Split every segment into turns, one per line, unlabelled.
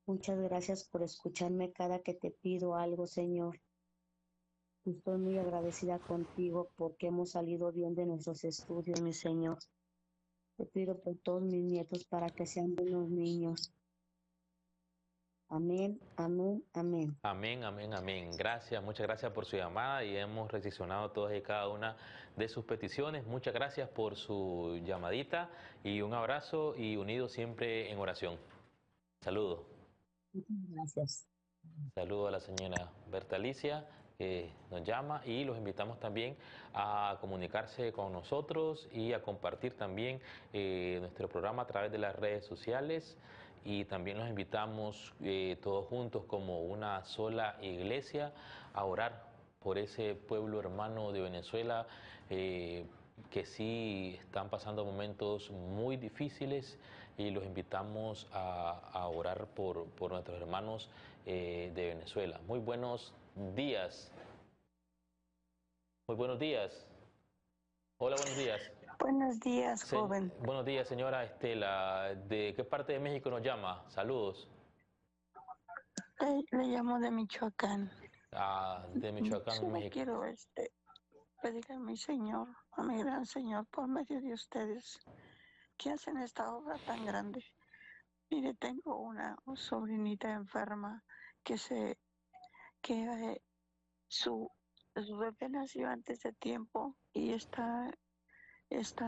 Muchas gracias por escucharme cada que te pido algo, Señor. Estoy muy agradecida contigo porque hemos salido bien de nuestros estudios, mi Señor. Te pido por todos mis nietos para que sean buenos niños. Amén, amén, amén.
Amén, amén, amén. Gracias, muchas gracias por su llamada y hemos recepcionado todas y cada una de sus peticiones. Muchas gracias por su llamadita y un abrazo y unidos siempre en oración. Saludos.
Muchas gracias.
Saludo a la señora Berta Alicia que nos llama y los invitamos también a comunicarse con nosotros y a compartir también nuestro programa a través de las redes sociales y también los invitamos todos juntos como una sola iglesia a orar por ese pueblo hermano de Venezuela que sí están pasando momentos muy difíciles y los invitamos a orar por nuestros hermanos de Venezuela. Muy buenos días. Muy buenos días. Hola, buenos días.
Buenos días, joven.
Buenos días, señora Estela. ¿De qué parte de México nos llama? Saludos.
Le llamo de Michoacán.
De Michoacán,
Solo
México.
quiero pedirle a mi Señor, a mi gran Señor, por medio de ustedes, que hacen esta obra tan grande. Mire, tengo una sobrinita enferma que que su bebé nació antes de tiempo y está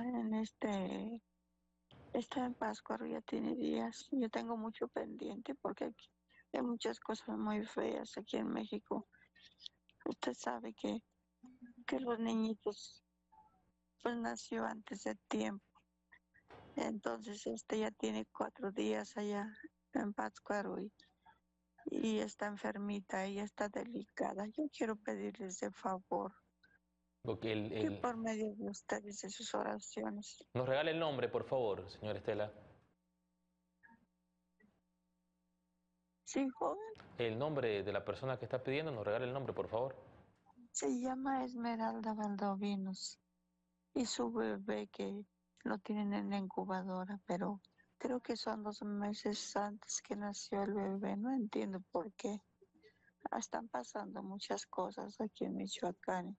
está en Pátzcuaro, ya tiene días. Yo tengo mucho pendiente porque aquí hay muchas cosas muy feas aquí en México. Usted sabe que los niñitos pues nació antes de tiempo. Entonces ya tiene 4 días allá en Pátzcuaro y está enfermita, ella está delicada. Yo quiero pedirles de favor
Porque
que por medio de ustedes de sus oraciones.
nos regale el nombre, por favor, señora Estela.
Sí, joven,
El nombre de la persona que está pidiendo, nos regale el nombre, por favor.
se llama Esmeralda Valdovinos y su bebé que lo tienen en la incubadora, pero creo que son 2 meses antes que nació el bebé, no entiendo por qué. Están pasando muchas cosas aquí en Michoacán.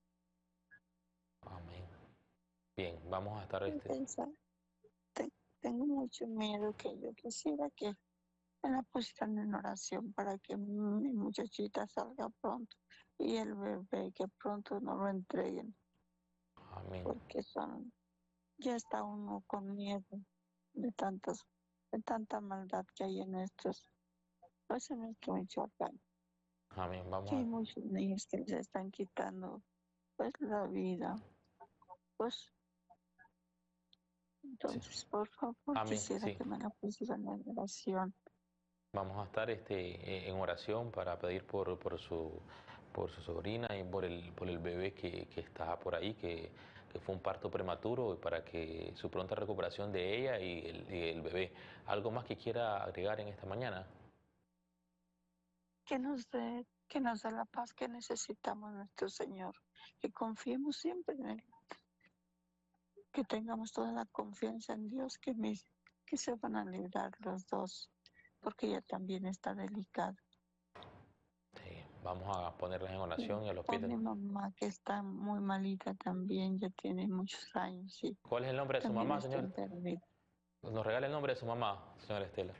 Amén. Bien, vamos a estar
Te- Tengo mucho miedo que yo quisiera que me la pusieran en oración para que mi muchachita salga pronto y el bebé que pronto no lo entreguen,
Amén.
porque ya está uno con miedo de de tanta maldad que hay pues en nuestro Michoacán,
Amén.
que hay muchos niños que les están quitando pues la vida, pues
Sí.
entonces por favor
Amén.
quisiera
Sí.
que me la pusieran en oración.
Vamos a estar en oración para pedir por su sobrina y por el bebé que está por ahí, que fue un parto prematuro, y para que su pronta recuperación de ella y el bebé. ¿Algo más que quiera agregar en esta mañana?
Que nos dé la paz que necesitamos nuestro Señor, que confiemos siempre en Él, que tengamos toda la confianza en Dios, que se van a librar los dos, porque ella también está delicada.
Sí, vamos a ponerlas en oración y a los
Por
pies
mi mamá, que está muy malita también, ya tiene muchos años y
¿Cuál es el nombre de su
también
mamá,
está
señor?
enfermita.
Nos regala el nombre de su mamá, señora Estela.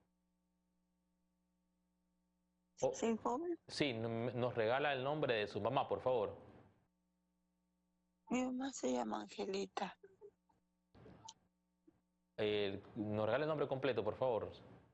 Oh,
Sí, joven,
sí, nos regala el nombre de su mamá, por favor.
mi mamá se llama Angelita.
Nos regala el nombre completo, por favor.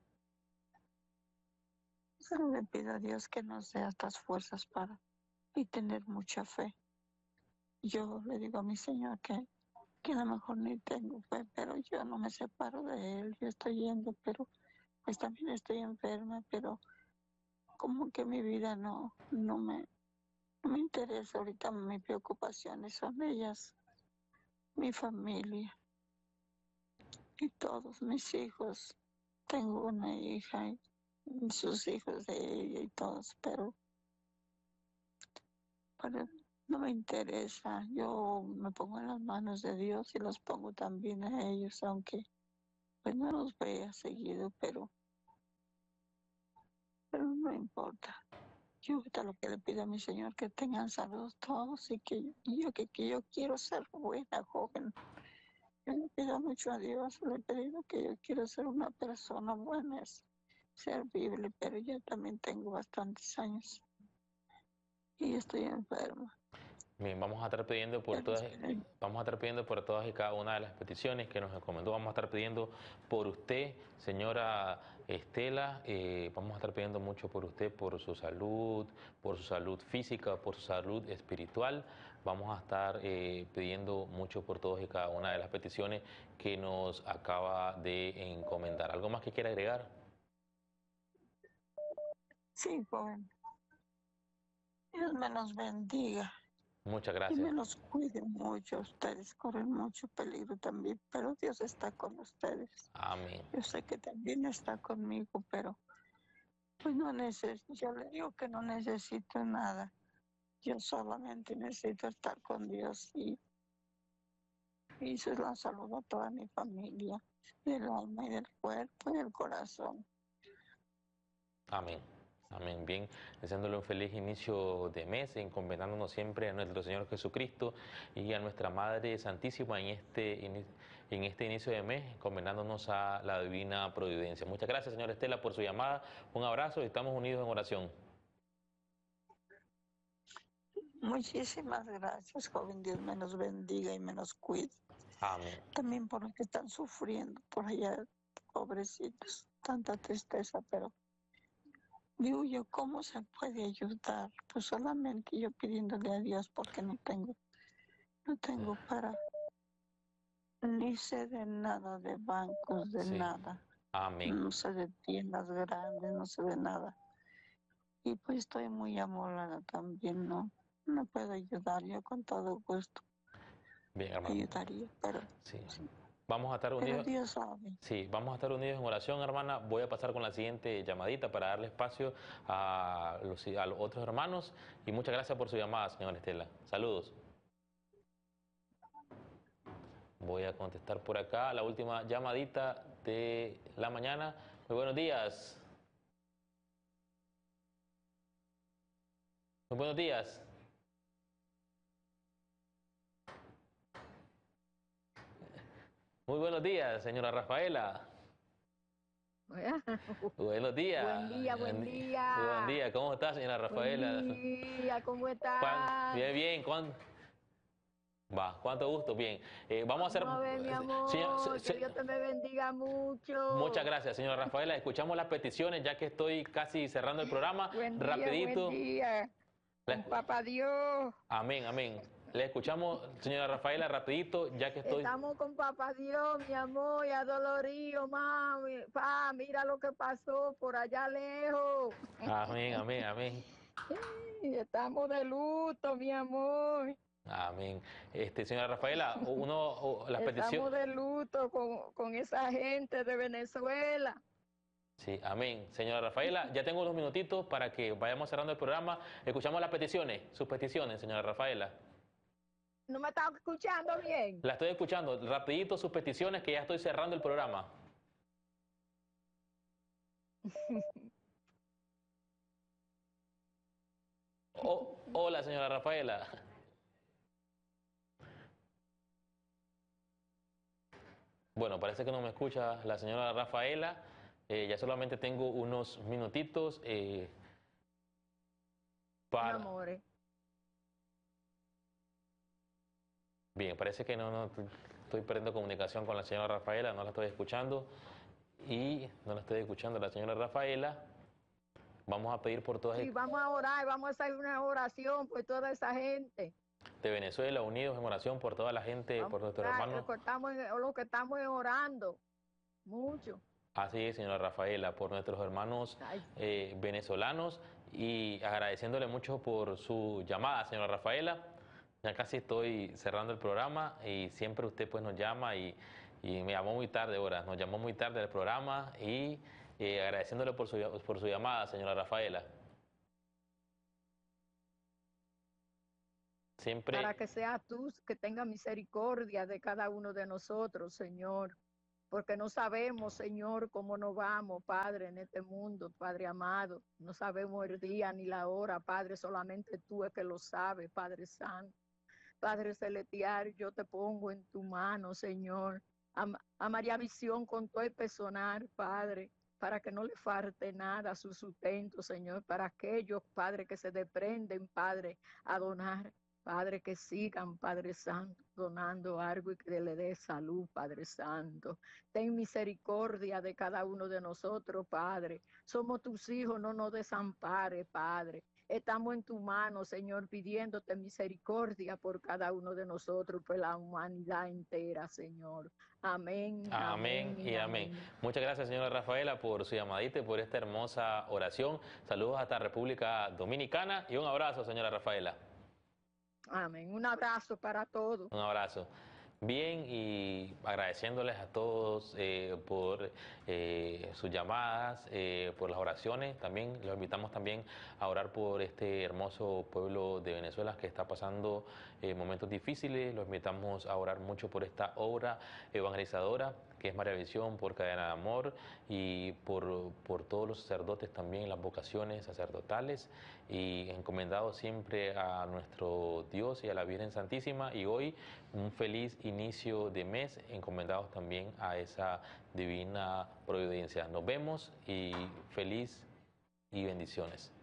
Solo le pido a Dios que nos dé estas fuerzas y tener mucha fe. Yo le digo a mi Señor que a lo mejor ni tengo fe, pero yo no me separo de Él, yo estoy yendo, pero pues también estoy enferma, pero como que mi vida no me interesa ahorita, mis preocupaciones son ellas, mi familia y todos mis hijos. Tengo una hija y sus hijos de ella y todos, pero no me interesa. Yo me pongo en las manos de Dios y los pongo también a ellos, aunque pues no los vea seguido, pero no importa. Yo ahorita lo que le pido a mi Señor que tengan salud todos y que yo quiero ser buena, joven. Yo le pido mucho a Dios, le he pedido que yo quiero ser una persona buena, servible, pero yo también tengo bastantes años y estoy enferma.
Bien, vamos a estar pidiendo por
Pero
todas, vamos a estar pidiendo por todas y cada una de las peticiones que nos encomendó. Vamos a estar pidiendo por usted, señora Estela, vamos a estar pidiendo mucho por usted, por su salud física, por su salud espiritual. Vamos a estar pidiendo mucho por todas y cada una de las peticiones que nos acaba de encomendar. ¿Algo más que quiera agregar?
sí, joven, Dios me los bendiga.
Muchas
Y me
gracias.
los cuide mucho. Ustedes corren mucho peligro también, pero Dios está con ustedes.
Amén.
Yo sé que también está conmigo, pero pues no necesito, yo le digo que no necesito nada. Yo solamente necesito estar con Dios y se la saludo a toda mi familia, del alma y del cuerpo y del corazón.
Amén. Amén. Bien, deseándole un feliz inicio de mes, encomendándonos siempre a nuestro Señor Jesucristo y a nuestra Madre Santísima en este inicio de mes, encomendándonos a la Divina Providencia. Muchas gracias, señora Estela, por su llamada. Un abrazo y estamos unidos en oración.
Muchísimas gracias, joven. Dios me los bendiga y me los cuide.
Amén.
También por los que están sufriendo por allá, pobrecitos, tanta tristeza, pero digo yo, ¿cómo se puede ayudar? Pues solamente yo pidiéndole a Dios porque no tengo para, ni sé de nada de bancos, de
Sí.
nada.
Amén.
No sé de tiendas grandes, no sé de nada. Y pues estoy muy amolada también, ¿no? No puedo ayudar, yo con todo gusto
Bien, hermano.
ayudaría, pero
Sí.
sí.
Vamos a estar
Pero
unidos.
Dios sabe.
Sí, vamos a estar unidos en oración, hermana. Voy a pasar con la siguiente llamadita para darle espacio a los otros hermanos. Y muchas gracias por su llamada, señora Estela. Saludos. Voy a contestar por acá la última llamadita de la mañana. Muy buenos días. Muy buenos días. Muy buenos días, señora Rafaela. Buenos días.
Buen día, buen día.
Buen día. ¿Cómo está, señora Rafaela?
Buen día, ¿cómo estás?
Bien, bien. ¿Cuánto gusto? Bien. Vamos a hacer...
Vamos a ver, mi amor, que Dios te me bendiga mucho.
Muchas gracias, señora Rafaela. Escuchamos las peticiones ya que estoy casi cerrando el programa. Rapidito.
Buen día. Con papá Dios.
Amén, amén. Le escuchamos, señora Rafaela, rapidito, ya que estoy...
Estamos con papá Dios, mi amor, y adolorido, mami. Pa, mira lo que pasó por allá lejos.
Amén, amén, amén.
Estamos de luto, mi amor.
Amén. Señora Rafaela, las peticiones...
Estamos de luto con esa gente de Venezuela.
Sí, amén. Señora Rafaela, ya tengo unos minutitos para que vayamos cerrando el programa. Escuchamos las peticiones, sus peticiones, señora Rafaela.
¿No me estás escuchando bien?
La estoy escuchando. Rapidito sus peticiones que ya estoy cerrando el programa. Hola, señora Rafaela. Bueno, parece que no me escucha la señora Rafaela. Ya solamente tengo unos minutitos para...
Amores.
Bien, parece que no estoy perdiendo comunicación con la señora Rafaela, no la estoy escuchando. Y no la estoy escuchando la señora Rafaela. Vamos a pedir por todas...
Sí, vamos a orar, vamos a hacer una oración por toda esa gente.
De Venezuela, unidos en oración por toda la gente, por nuestros hermanos.
Lo que estamos orando, mucho.
Así es, señora Rafaela, por nuestros hermanos venezolanos y agradeciéndole mucho por su llamada, señora Rafaela. Ya casi estoy cerrando el programa y siempre usted pues nos llama y me llamó muy tarde ahora, nos llamó muy tarde el programa y agradeciéndole por su llamada, señora Rafaela. Siempre...
Para que seas tú que tenga misericordia de cada uno de nosotros, Señor. porque no sabemos, Señor, cómo nos vamos, Padre, en este mundo, Padre amado. No sabemos el día ni la hora, Padre, solamente tú es que lo sabes, Padre Santo. Padre Celestial, yo te pongo en tu mano, Señor, a María Visión con todo el personal, Padre, para que no le falte nada a su sustento, Señor, para aquellos, Padre, que se desprenden, Padre, a donar. Padre, que sigan, Padre Santo, donando algo y que le dé salud, Padre Santo. Ten misericordia de cada uno de nosotros, Padre. Somos tus hijos, no nos desampares, Padre. Estamos en tu mano, Señor, pidiéndote misericordia por cada uno de nosotros, por la humanidad entera, Señor. Amén,
Amén
amén y
y amén.
amén.
Muchas gracias, señora Rafaela, por su llamadita y por esta hermosa oración. Saludos hasta República Dominicana y un abrazo, señora Rafaela.
Amén. Un abrazo para todos.
Un abrazo. Bien, y agradeciéndoles a todos por sus llamadas, por las oraciones. También los invitamos también a orar por este hermoso pueblo de Venezuela que está pasando momentos difíciles. Los invitamos a orar mucho por esta obra evangelizadora que es María Visión, por Cadena de Amor y por todos los sacerdotes también, las vocaciones sacerdotales, y encomendados siempre a nuestro Dios y a la Virgen Santísima. Y hoy un feliz inicio de mes, encomendados también a esa divina providencia. Nos vemos y feliz y bendiciones.